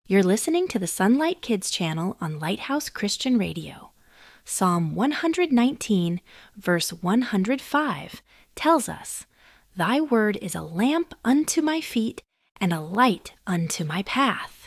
You're listening to the Sunlight Kids channel on Lighthouse Christian Radio. Psalm 119, verse 105, tells us, "Thy word is a lamp unto my feet and a light unto my path."